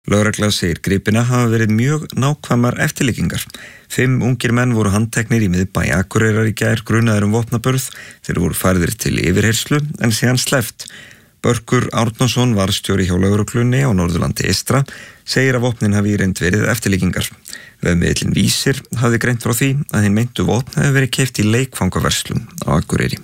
Lögregla segir gripina hafa verið mjög nákvæmar eftirlíkingar. 5 ungir menn voru handteknir í miðbæ Akureyrar í gær grunaðir vopnaburð. Þeir voru færðir til yfirheyrslu en síðan sleppt. Börkur Árnason varðstjóri hjá lögreglunni á Norðurlandi Eystra segir að vopnin hafi í reynd verið eftirlíkingar. Vefmiðillinn Vísir hafði greint frá því að hinn meintu vopn hefði verið keypt í leikfangaverslun á Akureyri.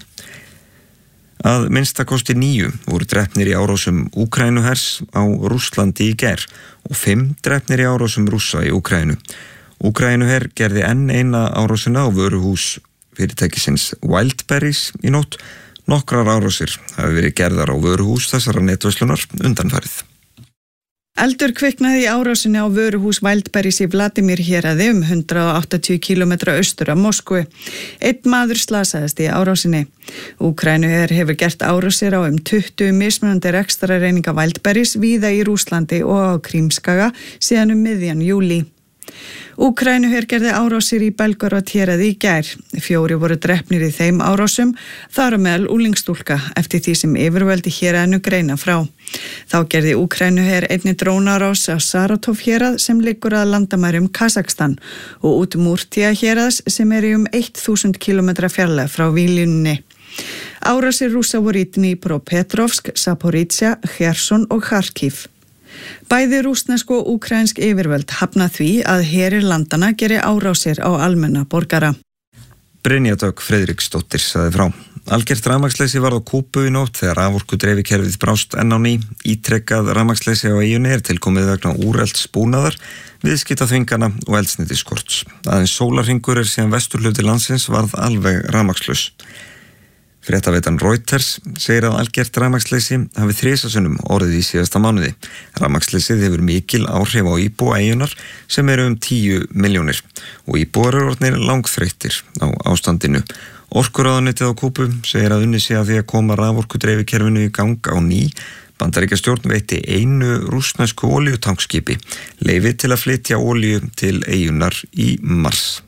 Að minnstakosti 9 voru drepnir í árásum Úkraínuhers á Rússlandi í gær og 5 drepnir í árásum Rússa í Úkraínu. Úkraínuher gerði enn eina árásina á vöruhús fyrirtækisins Wildberries í nótt. Nokkrar árásir hafi verið gerðar á vöruhús þessara netverslunar undanfarið. Eldur kviknaði í árásinni á vöruhús Wildberries í Vladimir héraði 180 km austur af Moskvu. Einn maður slasaðist í árásinni. Úkraínuher hefur gert árásir á 20 mismunandi rekstrareininga Wildberries víða í Rússlandi og á Krímskaga síðan miðjan júlí. Úkraínuher gerði árásir í Belgorod héraði í gær. 4 voru drepnir í þeim árásum, þar á meðal úlingstúlka eftir því sem yfirvöld í héraðinu greina frá. Þá gerði Úkraínuher einnig drónaárás á Saratov hérað sem liggur að landamærum Kazakstan og út Múrtía héraðs sem er í 1000 km fjarlægð frá Víljunni. Árásir Rússa voru í Dnipropetrovsk, Zaporizhzhia, Kherson og Kharkiv. Bæði rússnesk og úkraínsk yfirvöld hafna því að herir landana geri árásir á almenna borgara. Brynja Dögg Friðriksdóttir sagði frá. Algert rafmagnsleysi varð á Kúbu í nótt þegar raforkudreifikerfið brást enn á ný. Ítrekkað rafmagnsleysi á eyjunni er tilkomið vegna úrelts búnaðar, viðskiptaþvingana og eldsneytisskorts. Aðeins sólarhringur er síðan vesturhluti landsins varð alveg rafmagnslaus. Fréttaveitan Reuters segir að algert rafmagnsleysi hafi 3 sinnum orðið í síðasta mánuði. Rafmagnsleysið hefur mikil áhrif á íbúa eyjunnar sem eru 10 milljónir og íbúar eru orðnir langþreyttir á ástandinu. Orkuráðuneytið á Kúbu segir að unnið sé að því að koma raforkudreifikerfinu í gang á ný. Bandaríkjastjórn veitti einu rússnesku olíutankskipi leyfi til að flytja olíu til eyjunnar í mars.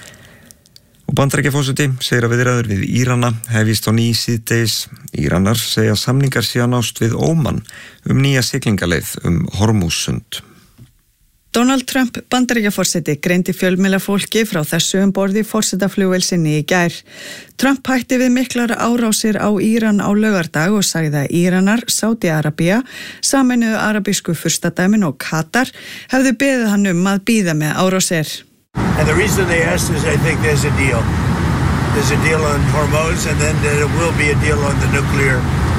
Og Bandaríkjaforseti segir að viðræður við Írana hefjist á ný síðdegis. Íranar segja samningar sé að nást við Óman nýja siglingaleið Hormúzsund. Donald Trump Bandaríkjaforseti greindi fjölmiðlafólki frá þessu borð í forsetaflugvél í gær. Trump hætti við miklar árásir á Íran á laugardag og sagði að Íranar, Sádi-Arabía, Sameinuðu arabísku furstadæmin og Katar hefðu beðið hann að bíða með árásir. And the reason they asked is I think there's a deal. There's a deal on Hormuz and then there will be a deal on the nuclear,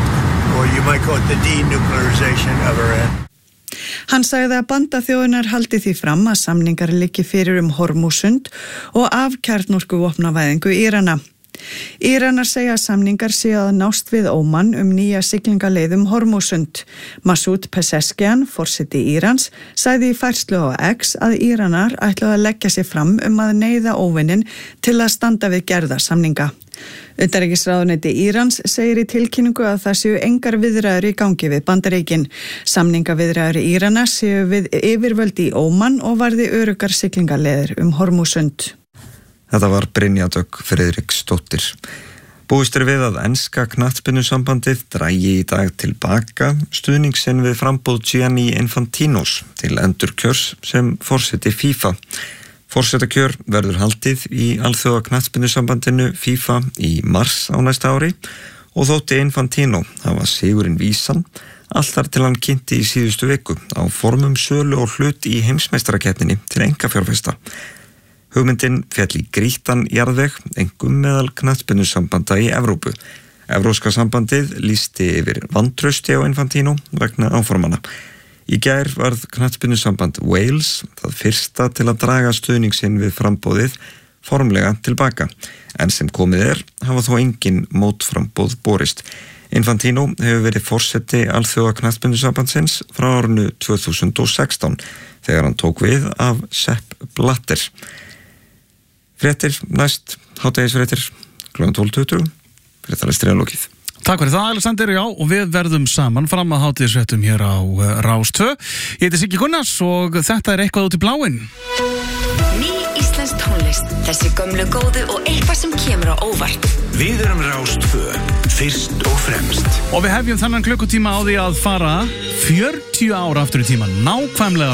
or you might call it the denuclearization of Iran. Hann sagði að bandaþjóðirnar haldi því fram að samningar liggi fyrir Hormúzsund og af kjarnorkuvopnavæðingu Írana. Íranar segja að samningar séu að nást við Óman nýja siglingaleið Hormúzsund. Masoud Pezeshkian, forseti Írans, sagði í færslu á X að Íranar ætluðu að leggja sig fram að neyða óvinnin til að standa við gerða samninga. Utanríkisráðuneyti Írans segir í tilkynningu að það séu engar viðræður í gangi við Bandaríkin. Samningaviðræður Írana séu við yfirvöld í Óman og varði öruggar siglingaleiðir Hormúzsund. Þetta var Brynja Dögg Friðriksdóttir. Búist er við að enska knattspyrnusambandið dragi í dag tilbaka stuðning sinn við framboð Gianni Infantinos til endurkjörs sem forseti FIFA. Forsetakjör verður haldið í alþjóða knattspyrnusambandinu FIFA í mars á næsta ári og þótti Infantino hafa sigurinn vísan allt þar til hann kynnti í síðustu viku á formum sölu og hlut í heimsmeistarakeppninni til einkafjárfesta. Hugmyndin féll í grýttan jarðveg, einkum meðal knattspyrnusambanda í Evrópu. Evrópska sambandið lýsti yfir vantrausti á Infantino vegna áformana. Í gær varð knattspyrnusamband Wales það fyrsta til að draga stuðning sinn við framboðið formlega tilbaka. En sem komið hafa þó engin mótframboð borist. Infantino hefur verið forseti alþjóða knattspyrnusambandsins frá árinu 2016 þegar hann tók við af Sepp Blatter. Fréttir næst, hádegisfréttir, kl. 12:20, fréttarlesturinn lokið. Takk fyrir það, Alexander, já, og við verðum saman fram að hádegisfréttum hér á Rás 2. Ég heiti Siggi Gunnars og þetta er eitthvað út í bláinn. Ný íslensk tónlist. tónlist, þessi gömlu góðu og eitthvað sem kemur á óvart. Við erum Rás 2, fyrst og fremst. Og við hefjum þannan klukkutíma á því að fara 40 ára aftur í tíma, nákvæmlega